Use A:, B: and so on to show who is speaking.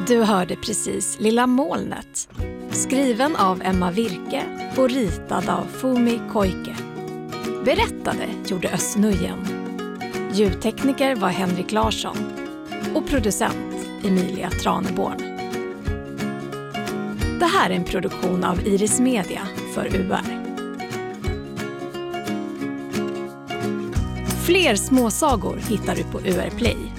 A: Du hörde precis Lilla molnet, skriven av Emma Virke och ritad av Fumi Koike. Berättade gjorde Özz Nujen. Ljudtekniker var Henrik Larsson och producent Emilia Traneborn. Det här är en produktion av Iris Media för UR. Fler småsagor hittar du på UR Play.